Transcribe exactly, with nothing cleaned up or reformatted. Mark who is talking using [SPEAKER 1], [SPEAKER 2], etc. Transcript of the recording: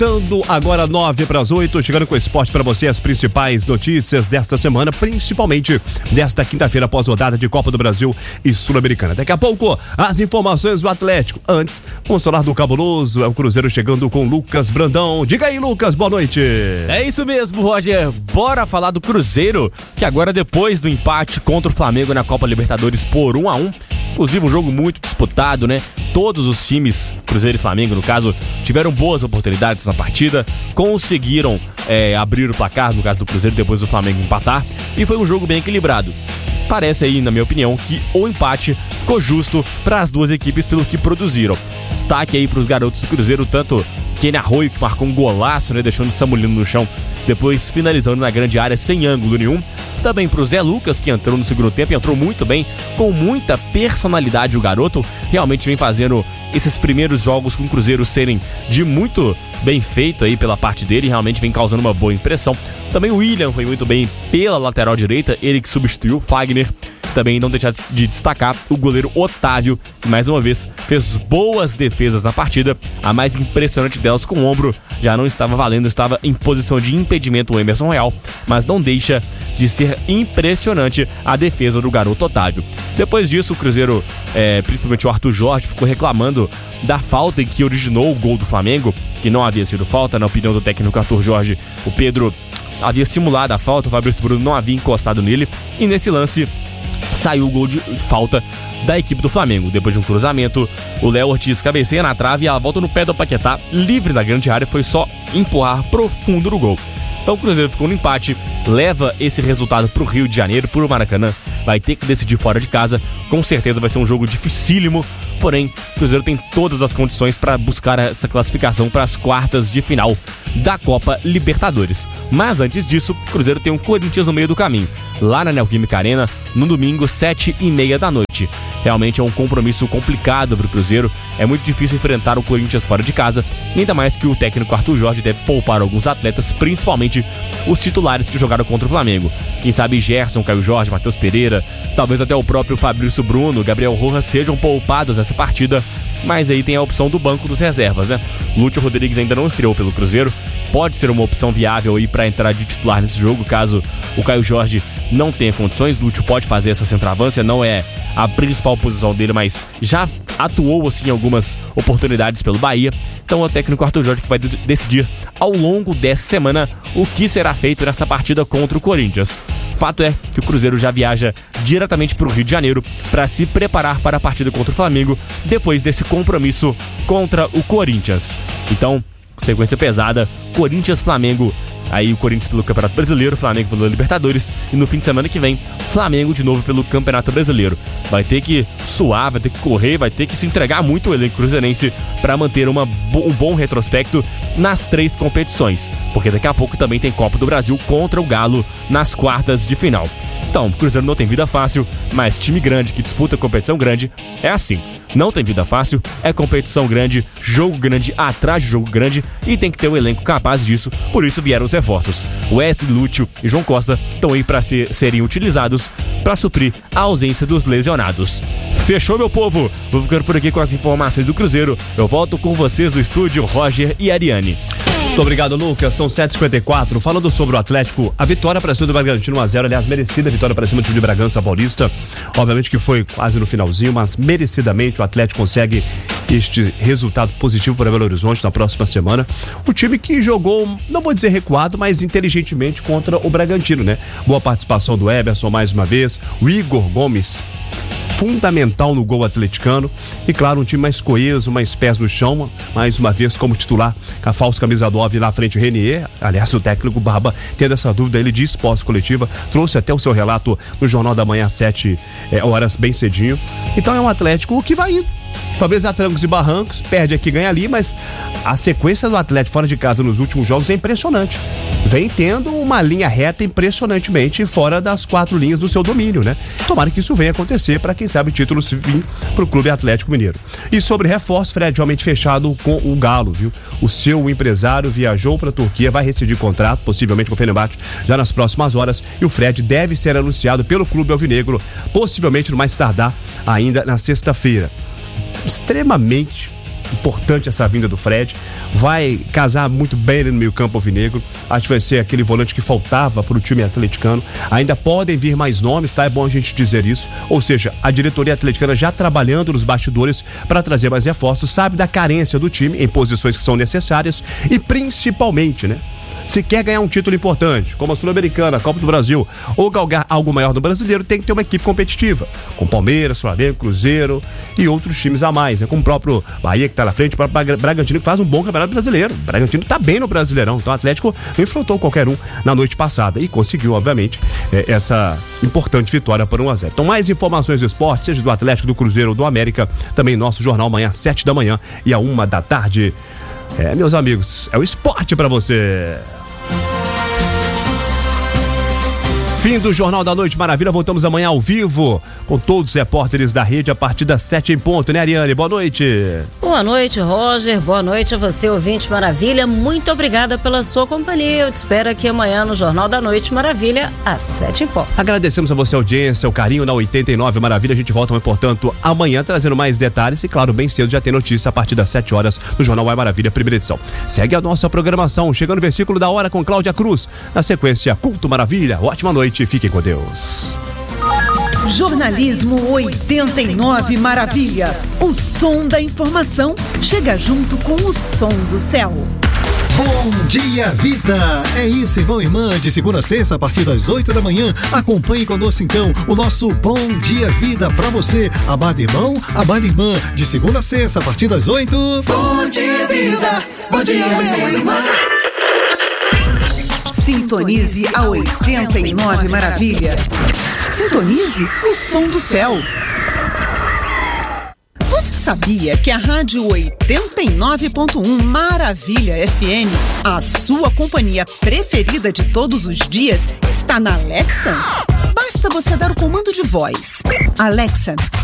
[SPEAKER 1] Faltando agora nove para as oito, chegando com o esporte para você, as principais notícias desta semana, principalmente desta quinta-feira pós-rodada de Copa do Brasil e Sul-Americana. Daqui a pouco, as informações do Atlético. Antes, vamos falar do cabuloso, é o Cruzeiro chegando com Lucas Brandão. Diga aí, Lucas, boa noite.
[SPEAKER 2] É isso mesmo, Roger. Bora falar do Cruzeiro, que agora depois do empate contra o Flamengo na Copa Libertadores por um a um, inclusive um jogo muito disputado, né? Todos os times, Cruzeiro e Flamengo no caso, tiveram boas oportunidades na partida, conseguiram é, abrir o placar, no caso do Cruzeiro, depois do Flamengo empatar, e foi um jogo bem equilibrado. Parece aí, na minha opinião, que o empate ficou justo para as duas equipes pelo que produziram. Destaque aí para os garotos do Cruzeiro, tanto Kenny Arroio, que marcou um golaço, né, deixando o Samulino no chão, depois finalizando na grande área sem ângulo nenhum. Também pro Zé Lucas, que entrou no segundo tempo e entrou muito bem, com muita personalidade. O garoto realmente vem fazendo esses primeiros jogos com o Cruzeiro serem de muito bem feito aí pela parte dele, realmente vem causando uma boa impressão. Também o William foi muito bem pela lateral direita, ele que substituiu o Fagner. Também não deixar de destacar o goleiro Otávio, que mais uma vez fez boas defesas na partida, a mais impressionante delas com o ombro, já não estava valendo, estava em posição de impedimento o Emerson Royal, mas não deixa de ser impressionante a defesa do garoto Otávio. Depois disso, o Cruzeiro, é, principalmente o Arthur Jorge, ficou reclamando da falta que originou o gol do Flamengo, que não havia sido falta, na opinião do técnico Arthur Jorge. O Pedro havia simulado a falta, o Fabrício Bruno não havia encostado nele, e nesse lance saiu o gol de falta da equipe do Flamengo. Depois de um cruzamento, o Léo Ortiz cabeceia na trave e ela volta no pé do Paquetá, livre da grande área, foi só empurrar profundo no gol. Então o Cruzeiro ficou no empate, leva esse resultado pro Rio de Janeiro, pro Maracanã, vai ter que decidir fora de casa, com certeza vai ser um jogo dificílimo, porém o Cruzeiro tem todas as condições para buscar essa classificação para as quartas de final da Copa Libertadores. Mas antes disso, o Cruzeiro tem um Corinthians no meio do caminho, lá na Neoquímica Arena, no domingo, sete e meia da noite. Realmente é um compromisso complicado para o Cruzeiro, é muito difícil enfrentar o Corinthians fora de casa, ainda mais que o técnico Arthur Jorge deve poupar alguns atletas, principalmente os titulares que jogaram contra o Flamengo. Quem sabe Gerson, Caio Jorge, Matheus Pereira, talvez até o próprio Fabrício Bruno, Gabriel Rojas sejam poupados nessa partida, mas aí tem a opção do banco dos reservas, né? Lúcio Rodrigues ainda não estreou pelo Cruzeiro, pode ser uma opção viável aí para entrar de titular nesse jogo, caso o Caio Jorge não tenha condições. Lúcio pode fazer essa centroavância, não é a principal posição dele, mas já atuou assim em algumas oportunidades pelo Bahia. Então é o técnico Arthur Jorge que vai decidir ao longo dessa semana o que será feito nessa partida contra o Corinthians. Fato é que o Cruzeiro já viaja diretamente para o Rio de Janeiro para se preparar para a partida contra o Flamengo, depois desse compromisso contra o Corinthians. Então, sequência pesada, Corinthians-Flamengo, aí o Corinthians pelo Campeonato Brasileiro, Flamengo pelo Libertadores, e no fim de semana que vem, Flamengo de novo pelo Campeonato Brasileiro. Vai ter que suar, vai ter que correr, vai ter que se entregar muito o elenco cruzeirense para manter uma, um bom retrospecto nas três competições, porque daqui a pouco também tem Copa do Brasil contra o Galo nas quartas de final. Então, o Cruzeiro não tem vida fácil, mas time grande que disputa competição grande é assim. Não tem vida fácil, é competição grande, jogo grande atrás de jogo grande, e tem que ter um elenco capaz disso, por isso vieram os reforços. Wesley, Lúcio e João Costa estão aí para ser, serem utilizados para suprir a ausência dos lesionados. Fechou, meu povo? Vou ficando por aqui com as informações do Cruzeiro. Eu volto com vocês do estúdio, Roger e Ariane.
[SPEAKER 1] Muito obrigado, Lucas. São sete e cinquenta e quatro. Falando sobre o Atlético, a vitória para cima do Bragantino um a zero, aliás, merecida vitória para cima do time de Bragança Paulista. Obviamente que foi quase no finalzinho, mas merecidamente o Atlético consegue este resultado positivo para Belo Horizonte na próxima semana. O time que jogou, não vou dizer recuado, mas inteligentemente contra o Bragantino, né? Boa participação do Eberson mais uma vez, o Igor Gomes, fundamental no gol atleticano, e claro, um time mais coeso, mais pés no chão, mais uma vez como titular, com a falsa camisa nove lá à frente, o Renier. Aliás, o técnico Barba, tendo essa dúvida, ele disse pós-coletiva, trouxe até o seu relato no Jornal da Manhã às sete é, horas, bem cedinho. Então é um Atlético que vai indo, talvez a trancos e barrancos, perde aqui, ganha ali, mas a sequência do Atlético fora de casa nos últimos jogos é impressionante. Vem tendo uma linha reta impressionantemente fora das quatro linhas do seu domínio, né? Tomara que isso venha acontecer para quem sabe título se vir pro Clube Atlético Mineiro. E sobre reforço, Fred realmente fechado com o Galo, viu? O seu empresário viajou para a Turquia, vai rescindir contrato, possivelmente com o Fenerbahçe, já nas próximas horas, e o Fred deve ser anunciado pelo Clube Alvinegro, possivelmente no mais tardar ainda na sexta-feira. Extremamente Importante essa vinda do Fred. Vai casar muito bem ali no meio campo alvinegro. Acho que vai ser aquele volante que faltava para o time atleticano. Ainda podem vir mais nomes, tá? É bom a gente dizer isso. Ou seja, a diretoria atleticana já trabalhando nos bastidores para trazer mais reforços, sabe da carência do time em posições que são necessárias e principalmente, né? Se quer ganhar um título importante, como a Sul-Americana, a Copa do Brasil, ou galgar algo maior no brasileiro, tem que ter uma equipe competitiva. Com Palmeiras, Flamengo, Cruzeiro e outros times a mais, né? Como o próprio Bahia, que está na frente, o próprio Bragantino, que faz um bom campeonato brasileiro. O Bragantino está bem no Brasileirão, então o Atlético não enfrentou qualquer um na noite passada e conseguiu, obviamente, essa importante vitória por um a zero. Então, mais informações do esporte, seja do Atlético, do Cruzeiro ou do América, também nosso jornal amanhã às sete da manhã e à uma da tarde. É, meus amigos, é o esporte pra você. Fim do Jornal da Noite Maravilha, voltamos amanhã ao vivo com todos os repórteres da rede a partir das sete em ponto, né, Ariane? Boa noite.
[SPEAKER 3] Boa noite, Roger. Boa noite a você, ouvinte Maravilha. Muito obrigada pela sua companhia. Eu te espero aqui amanhã no Jornal da Noite Maravilha, às sete em ponto.
[SPEAKER 1] Agradecemos a você a audiência, o carinho na oitenta e nove Maravilha. A gente volta, portanto, amanhã trazendo mais detalhes e, claro, bem cedo já tem notícia a partir das sete horas no Jornal Vai Maravilha, primeira edição. Segue a nossa programação, chegando o versículo da hora com Cláudia Cruz. Na sequência, Culto Maravilha. Ótima noite. Fiquem com Deus.
[SPEAKER 4] Jornalismo oitenta e nove Maravilha. O som da informação chega junto com o som do céu.
[SPEAKER 5] Bom dia, vida! É isso, irmão e irmã, de segunda a sexta, a partir das oito da manhã. Acompanhe conosco, então, o nosso Bom Dia Vida pra você. Amado irmão, amada irmã, de segunda a sexta, a partir das oito.
[SPEAKER 6] Bom dia, vida! Bom dia, meu irmão!
[SPEAKER 4] Sintonize a oitenta e nove Maravilha. Sintonize o som do céu. Você sabia que a Rádio oitenta e nove ponto um Maravilha F M, a sua companhia preferida de todos os dias, está na Alexa? Basta você dar o comando de voz. Alexa,